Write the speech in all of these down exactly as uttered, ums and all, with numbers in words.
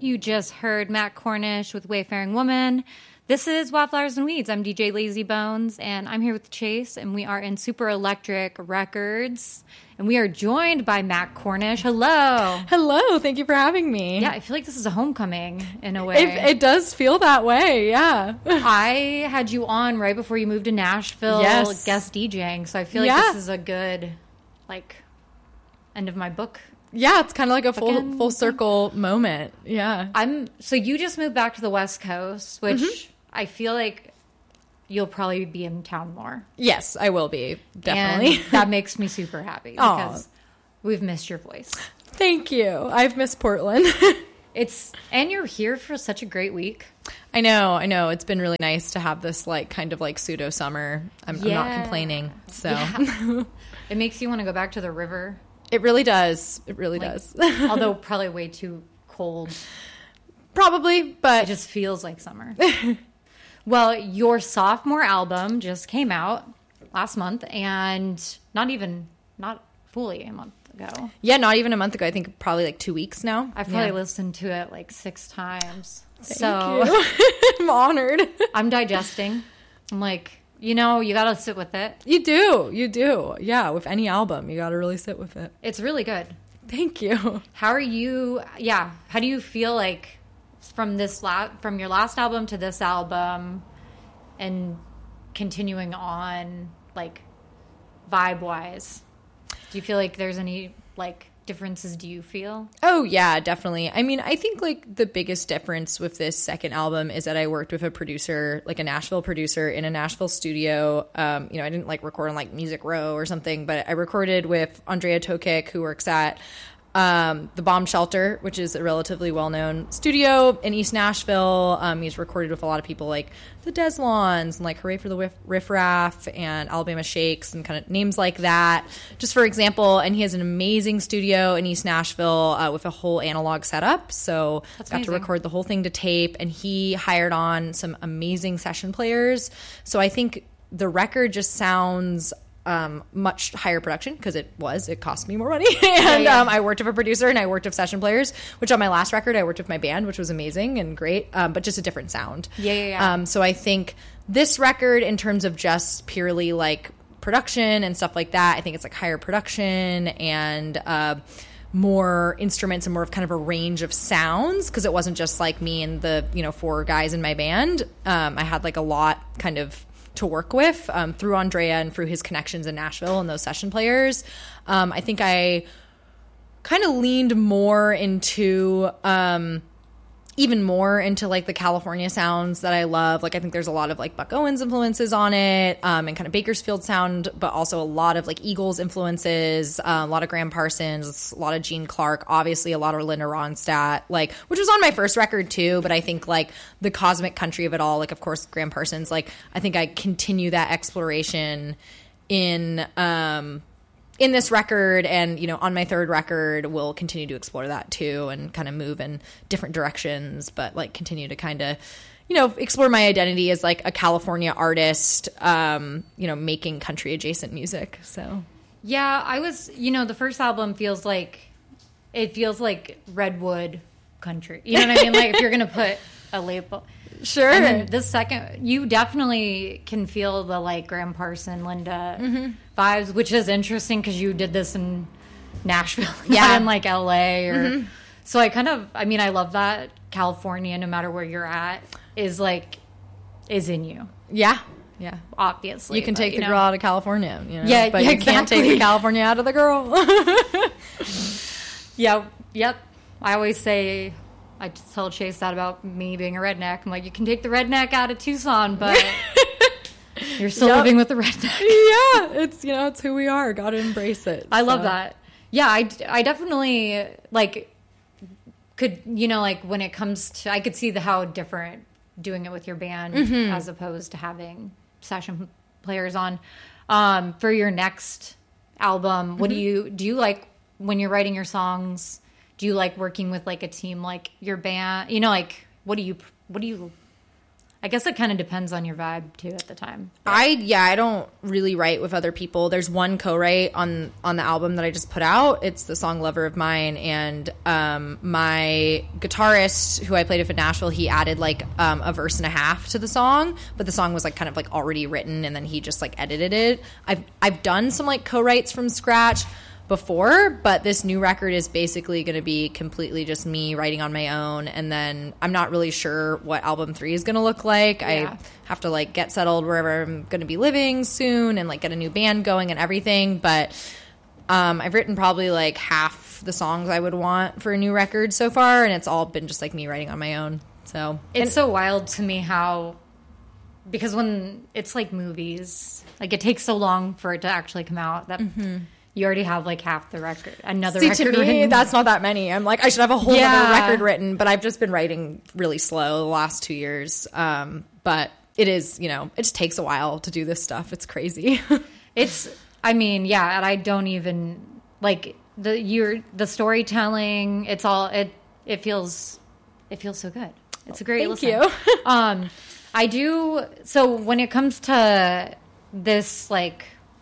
You just heard Matt Cornish with Wayfaring Woman. This is Wildflowers and Weeds. I'm D J Lazy Bones, and I'm here with Chase, and we are in Super Electric Records, and we are joined by Matt Cornish. Hello. Hello. Thank you for having me. Yeah, I feel like this is a homecoming in a way. It, it does feel that way, yeah. I had you on right before you moved to Nashville, yes. guest DJing, so I feel like yeah. this is a good, like, end of my book. Yeah, it's kind of like a full Fucking, full circle moment. Yeah. I'm so you just moved back to the West Coast, which mm-hmm. I feel like you'll probably be in town more. Yes, I will be. Definitely. And that makes me super happy because Aww. We've missed your voice. Thank you. I've missed Portland. It's and you're here for such a great week. I know, I know. It's been really nice to have this like kind of like pseudo summer. I'm, yeah. I'm not complaining. So yeah. It makes you want to go back to the river. It really does. It really like, does. Although probably way too cold. Probably, but it just feels like summer. Well, your sophomore album just came out last month, and not even, not fully a month ago. Yeah, not even a month ago. I think probably like two weeks now. I've probably yeah. listened to it like six times. Thank so you. I'm honored. I'm digesting. I'm like, you know, you got to sit with it. You do. You do. Yeah, with any album, you got to really sit with it. It's really good. Thank you. How are you? Yeah. How do you feel like from this la- from your last album to this album and continuing on, like, vibe-wise? Do you feel like there's any, like, differences do you feel? Oh, yeah, definitely. I mean, I think, like, the biggest difference with this second album is that I worked with a producer, like a Nashville producer in a Nashville studio. Um, you know, I didn't, like, record on, like, Music Row or something, but I recorded with Andrea Tokic, who works at um, The Bomb Shelter, which is a relatively well-known studio in East Nashville. Um, he's recorded with a lot of people like the Deslons and like Hooray for the Riff, Riff Raff and Alabama Shakes and kind of names like that, just for example. And he has an amazing studio in East Nashville uh, with a whole analog setup. So That's got amazing. to record the whole thing to tape, and he hired on some amazing session players. So I think the record just sounds Um, much higher production because it was it cost me more money and yeah, yeah. Um, I worked with a producer and I worked with session players, which on my last record I worked with my band, which was amazing and great, um, but just a different sound. Yeah, yeah, yeah. Um, so I think this record, in terms of just purely like production and stuff like that, I think it's like higher production and uh, more instruments and more of kind of a range of sounds, because it wasn't just like me and the, you know, four guys in my band. Um, I had like a lot kind of to work with um, through Andrea and through his connections in Nashville and those session players. Um, I think I kind of leaned more into um, even more into like the California sounds that I love. Like I think there's a lot of like Buck Owens influences on it um, and kind of Bakersfield sound, but also a lot of like Eagles influences, uh, a lot of Graham Parsons, a lot of Gene Clark, obviously a lot of Linda Ronstadt, like, which was on my first record too. But I think like the cosmic country of it all, like of course Graham Parsons, like I think I continue that exploration in um, in this record, and you know on my third record we'll continue to explore that too and kind of move in different directions, but like continue to kind of you know explore my identity as like a California artist, um you know making country adjacent music. So yeah, I was you know the first album feels like it feels like Redwood country, you know what I mean? Like if you're gonna put a label. Sure. And then the second, you definitely can feel the like Graham Parson, Linda mm-hmm. vibes, which is interesting because you did this in Nashville, yeah, not in like L A or. Mm-hmm. So I kind of, I mean, I love that California, no matter where you're at, is like is in you. Yeah, yeah. Obviously, you can but, take you the know. girl out of California. You know? Yeah, but yeah, you exactly. can't take the California out of the girl. yeah. Yep. I always say. I just tell Chase that about me being a redneck. I'm like, you can take the redneck out of Tucson, but you're still yep. living with the redneck. Yeah, it's, you know, it's who we are. Got to embrace it. I so. love that. Yeah, I, I definitely, like, could, you know, like, when it comes to, I could see the how different doing it with your band mm-hmm. as opposed to having session players on. Um, for your next album, mm-hmm. what do you, do you like, when you're writing your songs, do you like working with like a team like your band? You know, like what do you what do you I guess it kind of depends on your vibe too at the time. I yeah, I don't really write with other people. There's one co-write on on the album that I just put out. It's the song "Lover of Mine," and um, my guitarist who I played with in Nashville, he added like um, a verse and a half to the song, but the song was like kind of like already written, and then he just like edited it. I've I've done some like co-writes from scratch before, but this new record is basically going to be completely just me writing on my own, and then I'm not really sure what album three is going to look like. Yeah. I have to like get settled wherever I'm going to be living soon and like get a new band going and everything, but um, I've written probably like half the songs I would want for a new record so far, and it's all been just like me writing on my own. So It's and, so wild to me how, because when it's like movies, like it takes so long for it to actually come out that mm-hmm. you already have like half the record, another See, record to me, written. that's not that many. I'm like, I should have a whole Yeah. other record written, but I've just been writing really slow the last two years. Um, but it is, you know, it just takes a while to do this stuff. It's crazy. It's, I mean, yeah, and I don't even like the you're the storytelling. It's all it. It feels, it feels so good. It's a great Thank listen. you. um, I do. So when it comes to this, like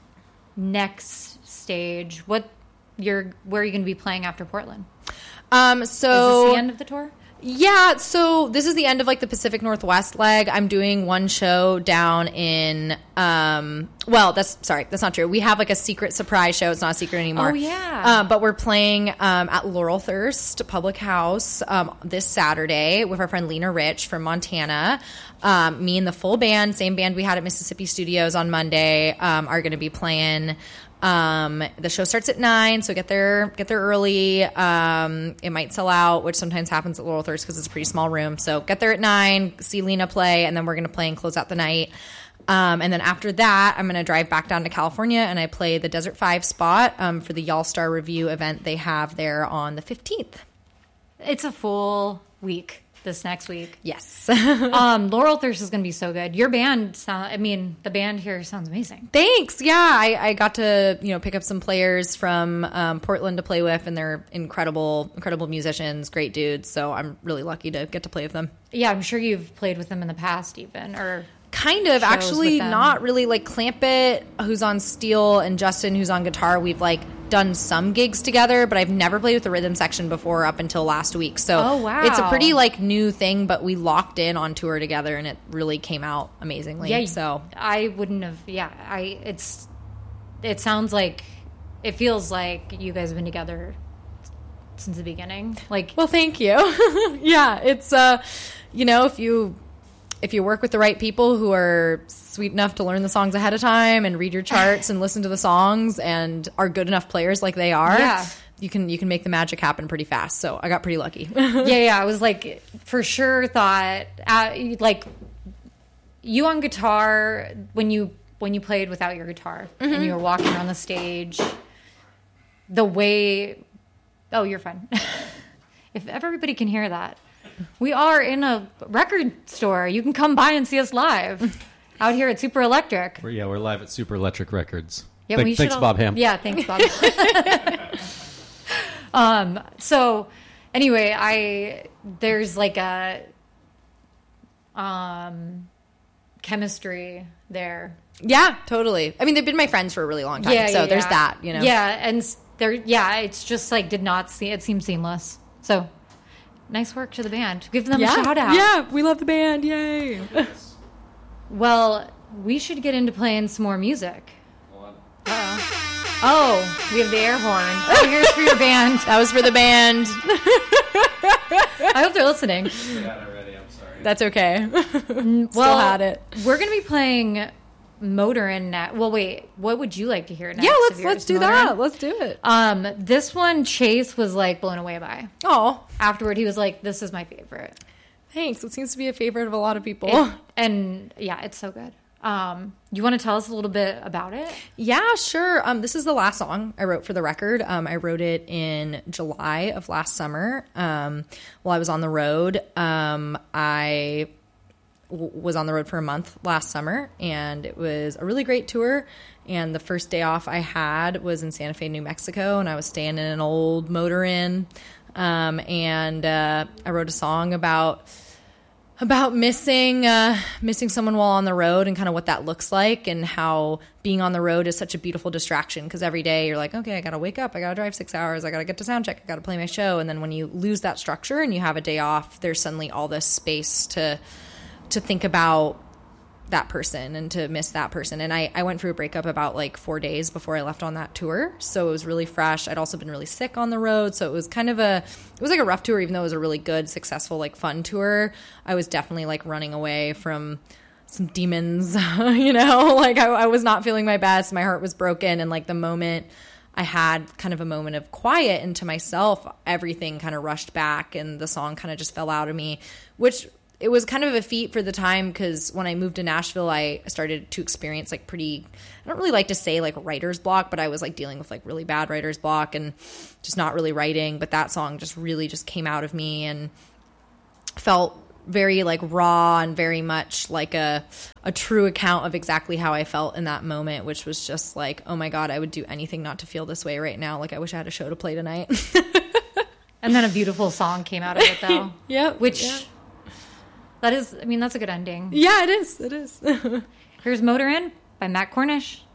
next stage, what you're where are you going to be playing after Portland? Um, Is so this the end of the tour? Yeah, so this is the end of like the Pacific Northwest leg. I'm doing one show down in um well, that's sorry, that's not true. We have like a secret surprise show. It's not a secret anymore. Oh, yeah. Um, but we're playing um at Laurel Thirst Public House um this Saturday with our friend Lena Rich from Montana. Um, me and the full band, same band we had at Mississippi Studios on Monday, um, are going to be playing. Um, the show starts at nine, so get there, get there early. Um, it might sell out, which sometimes happens at Laurel Thirst because it's a pretty small room. So get there at nine, see Lena play, and then we're going to play and close out the night. Um, and then after that, I'm going to drive back down to California, and I play the Desert Five spot, um, for the Y'all Star Review event they have there on the fifteenth. It's a full week this next week. Yes. um, Laurel Thirst is going to be so good. Your band sound, I mean, the band here sounds amazing. Thanks. Yeah, I, I got to, you know, pick up some players from um, Portland to play with, and they're incredible, incredible musicians, great dudes. So I'm really lucky to get to play with them. Yeah, I'm sure you've played with them in the past even, or kind of, shows actually with them. Not really. Like Clampett, who's on steel, and Justin, who's on guitar, we've like done some gigs together, but I've never played with the rhythm section before up until last week. So Oh, wow. it's a pretty like new thing, but we locked in on tour together, and it really came out amazingly. yeah, So I wouldn't have. Yeah, I. It's. It sounds like. It feels like you guys have been together since the beginning. Like, well, thank you. Yeah, it's uh, you know, if you if you work with the right people who are sweet enough to learn the songs ahead of time and read your charts and listen to the songs and are good enough players like they are, Yeah. you can you can make the magic happen pretty fast. So I got pretty lucky. yeah, yeah. I was like, for sure thought, uh, like, you on guitar when you when you played without your guitar Mm-hmm. and you were walking around the stage, the way. Oh, you're fine. If everybody can hear that, we are in a record store. You can come by and see us live out here at Super Electric. We're, yeah, we're live at Super Electric Records. Yeah, Th- we should thanks, all- Bob Ham. Yeah, thanks, Bob. um. So, anyway, I there's like a um chemistry there. Yeah, totally. I mean, they've been my friends for a really long time. Yeah, so yeah, there's yeah. that, you know. Yeah, and s- there. Yeah, it's just like did not see. It seemed seamless. So, nice work to the band. Give them Yeah. a shout out. Yeah, we love the band. Yay. Well, we should get into playing some more music. Uh-oh. Oh, we have the air horn. Oh, here's for your band. That was for the band. I hope they're listening. Yeah, already. I'm sorry. That's okay. Well, Still had it. We're going to be playing Motorin next. Well, wait. What would you like to hear next? Yeah, of let's yours? let's do Motorin? that. Let's do it. Um, this one Chase was like blown away by. Oh, Afterward, he was like, "This is my favorite." thanks. It seems to be a favorite of a lot of people. It- and yeah, it's so good. Um, you want to tell us a little bit about it? Yeah, sure. Um, this is the last song I wrote for the record. Um, I wrote it in July of last summer. Um, while I was on the road, um, I w- was on the road for a month last summer, and it was a really great tour. And the first day off I had was in Santa Fe, New Mexico, and I was staying in an old motor inn. Um, and uh, I wrote a song about about missing uh, missing someone while on the road and kind of what that looks like, and how being on the road is such a beautiful distraction, because every day you're like, okay, I got to wake up, I got to drive six hours, I got to get to sound check, I got to play my show. And then when you lose that structure and you have a day off, there's suddenly all this space to to think about that person and to miss that person. And I, I went through a breakup about like four days before I left on that tour. So it was really fresh. I'd also been really sick on the road. So it was kind of a, it was like a rough tour, even though it was a really good, successful, like fun tour. I was definitely like running away from some demons, you know, like I, I was not feeling my best. My heart was broken. And like the moment I had kind of a moment of quiet into myself, everything kind of rushed back and the song kind of just fell out of me, which it was kind of a feat for the time, because when I moved to Nashville, I started to experience like pretty, I don't really like to say like writer's block, but I was like dealing with like really bad writer's block and just not really writing. But that song just really just came out of me and felt very like raw and very much like a a true account of exactly how I felt in that moment, which was just like, oh my God, I would do anything not to feel this way right now. Like I wish I had a show to play tonight. And then a beautiful song came out of it though. Yeah. Which... Yeah. That is, I mean, that's a good ending. Yeah, it is. It is. Here's Motor Inn by Matt Cornish.